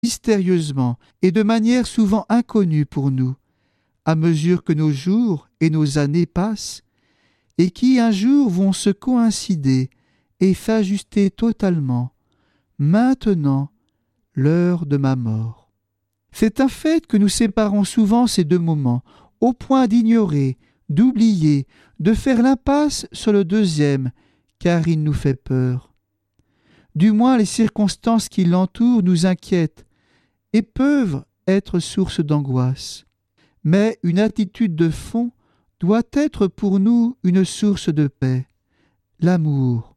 mystérieusement et de manière souvent inconnue pour nous, à mesure que nos jours et nos années passent, et qui un jour vont se coïncider et s'ajuster totalement. Maintenant, l'heure de ma mort. C'est un fait que nous séparons souvent ces deux moments, au point d'ignorer, d'oublier, de faire l'impasse sur le deuxième, car il nous fait peur. Du moins les circonstances qui l'entourent nous inquiètent et peuvent être source d'angoisse. Mais une attitude de fond doit être pour nous une source de paix. L'amour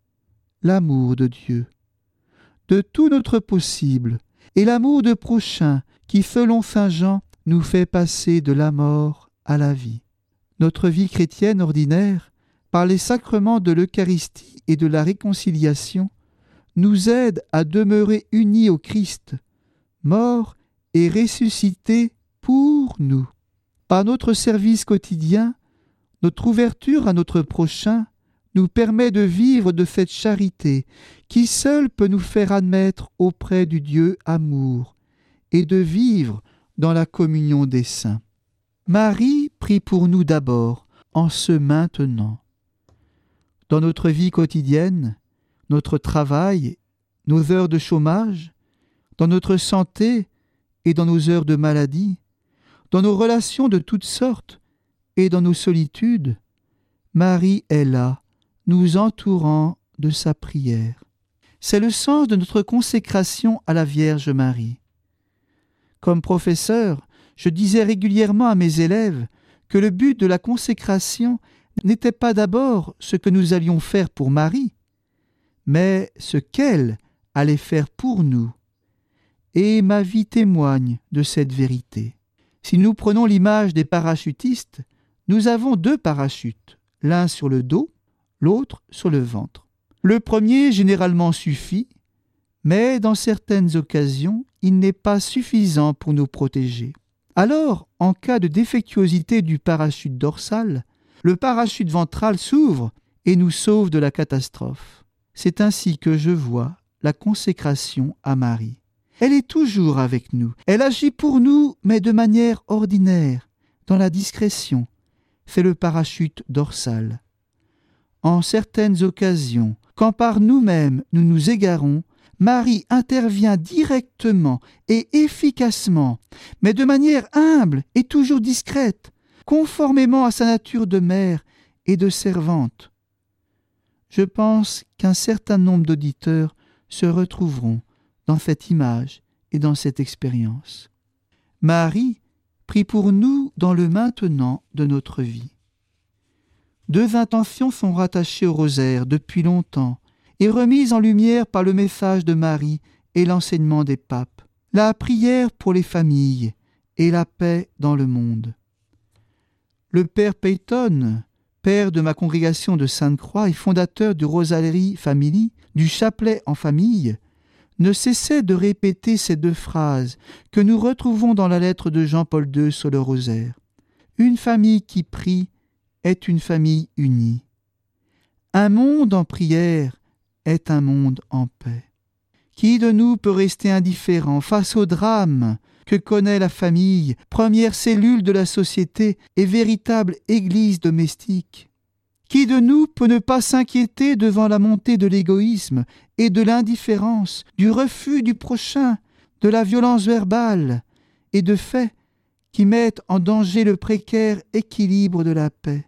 de Dieu, de tout notre possible, et l'amour de prochain qui, selon saint Jean, nous fait passer de la mort à la vie. Notre vie chrétienne ordinaire, par les sacrements de l'Eucharistie et de la réconciliation, nous aide à demeurer unis au Christ, mort et ressuscité pour nous. Par notre service quotidien, notre ouverture à notre prochain nous permet de vivre de cette charité qui seule peut nous faire admettre auprès du Dieu amour et de vivre dans la communion des saints. Marie prie pour nous d'abord en se maintenant. Dans notre vie quotidienne, notre travail, nos heures de chômage, dans notre santé et dans nos heures de maladie, dans nos relations de toutes sortes et dans nos solitudes, Marie est là, nous entourant de sa prière. C'est le sens de notre consécration à la Vierge Marie. Comme professeur, je disais régulièrement à mes élèves que le but de la consécration n'était pas d'abord ce que nous allions faire pour Marie, mais ce qu'elle allait faire pour nous. Et ma vie témoigne de cette vérité. Si nous prenons l'image des parachutistes, nous avons deux parachutes, l'un sur le dos, l'autre sur le ventre. Le premier généralement suffit, mais dans certaines occasions, il n'est pas suffisant pour nous protéger. Alors, en cas de défectuosité du parachute dorsal, le parachute ventral s'ouvre et nous sauve de la catastrophe. C'est ainsi que je vois la consécration à Marie. Elle est toujours avec nous. Elle agit pour nous, mais de manière ordinaire, dans la discrétion. C'est le parachute dorsal. En certaines occasions, quand par nous-mêmes nous nous égarons, Marie intervient directement et efficacement, mais de manière humble et toujours discrète, conformément à sa nature de mère et de servante. Je pense qu'un certain nombre d'auditeurs se retrouveront dans cette image et dans cette expérience. Marie prie pour nous dans le maintenant de notre vie. Deux intentions sont rattachées au rosaire depuis longtemps et remises en lumière par le message de Marie et l'enseignement des papes, la prière pour les familles et la paix dans le monde. Le père Peyton, père de ma congrégation de Sainte-Croix et fondateur du Rosary Family, du chapelet en famille, ne cessait de répéter ces deux phrases que nous retrouvons dans la lettre de Jean-Paul II sur le rosaire. Une famille qui prie est une famille unie. Un monde en prière est un monde en paix. Qui de nous peut rester indifférent face au drame que connaît la famille, première cellule de la société et véritable église domestique? Qui de nous peut ne pas s'inquiéter devant la montée de l'égoïsme et de l'indifférence, du refus du prochain, de la violence verbale et de faits qui mettent en danger le précaire équilibre de la paix?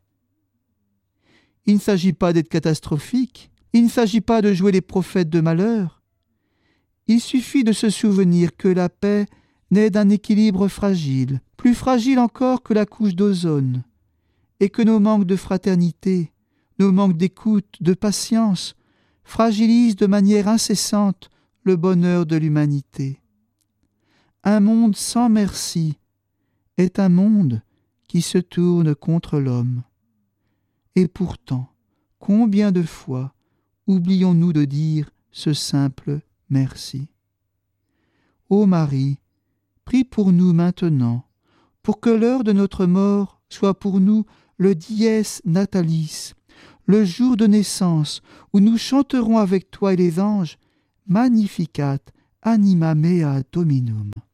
Il ne s'agit pas d'être catastrophique, il ne s'agit pas de jouer les prophètes de malheur. Il suffit de se souvenir que la paix naît d'un équilibre fragile, plus fragile encore que la couche d'ozone, et que nos manques de fraternité, nos manques d'écoute, de patience, fragilisent de manière incessante le bonheur de l'humanité. Un monde sans merci est un monde qui se tourne contre l'homme. Et pourtant, combien de fois oublions-nous de dire ce simple merci? Ô Marie, prie pour nous maintenant, pour que l'heure de notre mort soit pour nous le dies natalis, le jour de naissance où nous chanterons avec toi et les anges Magnificat anima mea Dominum.